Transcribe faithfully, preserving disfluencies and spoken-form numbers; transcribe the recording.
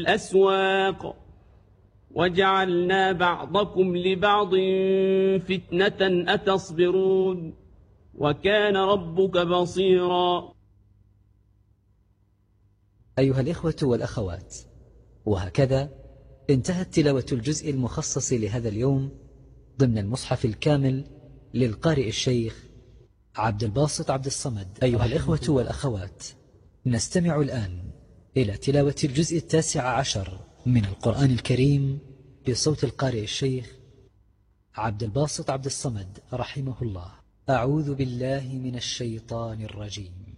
الأسواق وجعلنا بعضكم لبعض فتنة أتصبرون وكان ربك بصيرا. أيها الإخوة والأخوات، وهكذا انتهت تلاوة الجزء المخصص لهذا اليوم ضمن المصحف الكامل للقارئ الشيخ عبد الباسط عبد الصمد. أيها الإخوة والأخوات، نستمع الآن إلى تلاوة الجزء التاسع عشر من القرآن الكريم بصوت القارئ الشيخ عبد الباسط عبد الصمد رحمه الله. أعوذ بالله من الشيطان الرجيم.